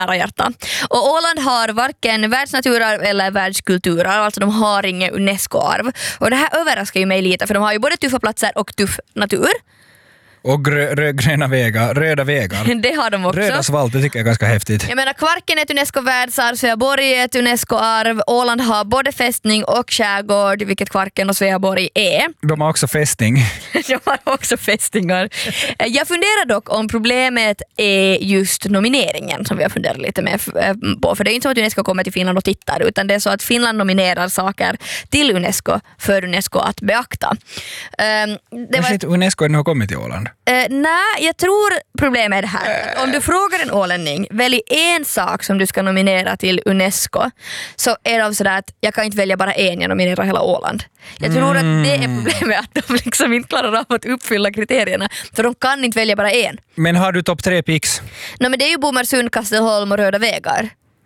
nära hjärta. Och Åland har varken världsnaturarv eller världskulturarv, alltså de har inget UNESCO-arv. Och det här överraskar ju mig lite, för de har ju både tuffa platser och tuff natur. Och gröna vägar, röda vägar. Det har de också. Röda svalt, det tycker jag är ganska häftigt. Jag menar, Kvarken är ett UNESCO-världsarv, Sveaborg är ett UNESCO-arv. Åland har både fästning och skärgård, vilket Kvarken och Sveaborg är. De har också fästning. De har också fästingar. Jag funderar dock om problemet är just nomineringen som vi har funderat lite med på. För det är inte så att UNESCO kommer till Finland och tittar, utan det är så att Finland nominerar saker till UNESCO för UNESCO att beakta. Kanske inte UNESCO ännu har kommit till Åland. Nej, jag tror problemet är det här. Om du frågar en ålänning, välj en sak som du ska nominera till UNESCO, så är de sådär att jag kan inte välja bara en, jag nominerar hela Åland. Jag tror att det är problemet, att de liksom inte klarar av att uppfylla kriterierna, för de kan inte välja bara en. Men har du topp 3 picks? Men det är ju Bomarsund, Kastelholm och Röda vägar.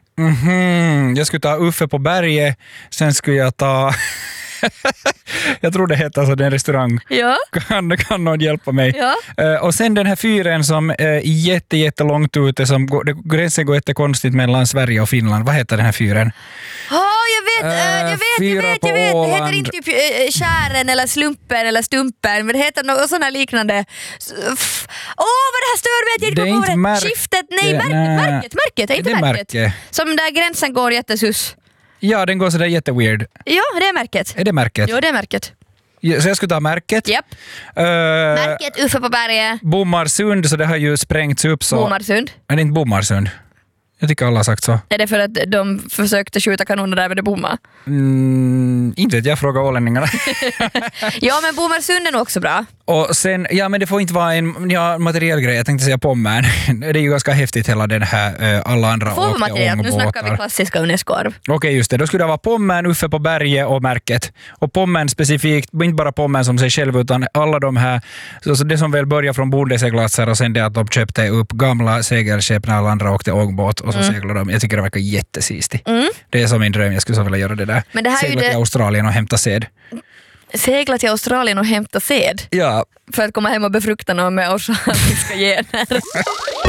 Jag skulle ta Uffe på berget, sen skulle jag ta... Jag tror det heter alltså den restaurang. Ja. Kan någon hjälpa mig? Ja. Och sen den här fyren som är jättelångt ute, som gränsen går jättekonstigt mellan Sverige och Finland. Vad heter den här fyren? Jag vet. Det heter inte typ Kären eller Slumpen eller Stumpen, men det heter något sådana liknande. Vad det här stör mig att jag inte kommer på det. Skiftet, märket, är inte märket. Som där gränsen går jättesus. Ja, den går sådär jätteweird. Ja, det är märket. Är det märket? Jo, det är märket. Ja, så jag skulle ta märket. Japp. Märket Uffe på berget. Bomarsund, så det har ju sprängts upp så. Bomarsund. Är det inte Bomarsund? Jag tycker alla har sagt så. Är det för att de försökte skjuta kanoner där med det bomma? Inte att jag frågar ålänningarna. Ja, men Bomarsund är nog också bra. Och sen, ja, men det får inte vara en materiell grej. Jag tänkte säga Pommern. Det är ju ganska häftigt hela den här, alla andra åkte ångbåtar. Nu snackar vi klassiska UNESCO-arv. Okej, just det. Då skulle det vara Pommern, Uffe på berget och märket. Och Pommern specifikt, inte bara Pommern som sig själv, utan alla de här, så det som väl börjar från bondeseglatser och sen det att de köpte upp gamla segelskepp när alla andra åkte ångbåt och så seglade de. Jag tycker det verkar jättesistigt. Det är som min dröm, jag skulle så vilja göra det där. Men det här segla till Australien och hämta sed. Segla till Australien och hämta sed? Ja. För att komma hem och befrukta någon med australiska gener.